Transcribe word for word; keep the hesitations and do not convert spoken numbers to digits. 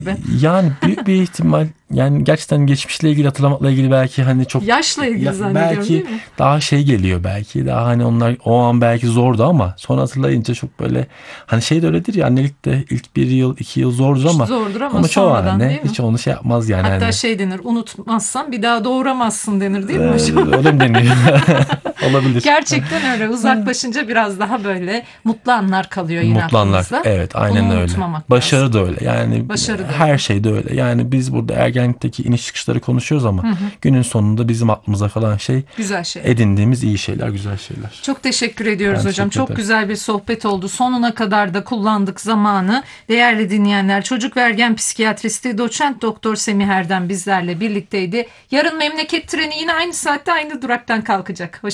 Yani büyük bir ihtimal, yani gerçekten geçmişle ilgili, hatırlamakla ilgili belki hani çok Yaşla ilgili ya, zannediyorum, belki değil mi? daha şey geliyor, belki daha hani onlar o an belki zordu ama sonra hatırlayınca çok böyle, hani şey de öyledir ya, annelik de ilk bir yıl iki yıl zordur ama Zordur ama ama çoğu sonradan, anne değil mi? hiç onu şey yapmaz yani Hatta hani. şey denir, unutmazsan bir daha doğuramazsın denir, Ee, değil mi hocam? Öyle mi deniyor? Olabilir. Gerçekten öyle. Uzaklaşınca biraz daha böyle mutlu anlar kalıyor yine Mutlu anlar. aklımızda. Evet, Bunu aynen öyle. unutmamak lazım. Başarı da öyle. Yani Başarı da her öyle. şey de öyle. Yani biz burada ergenlikteki iniş çıkışları konuşuyoruz ama Hı hı. günün sonunda bizim aklımıza kalan şey Güzel şeyler. edindiğimiz iyi şeyler, güzel şeyler. Çok teşekkür ediyoruz Ben hocam. teşekkür Çok ederim. güzel bir sohbet oldu. Sonuna kadar da kullandık zamanı. Değerli dinleyenler, çocuk ve ergen psikiyatristi doçent doktor Semih Erdem bizlerle birlikteydi. Yarın memleket treni yine aynı saatte aynı duraktan kalkacak. Hoşça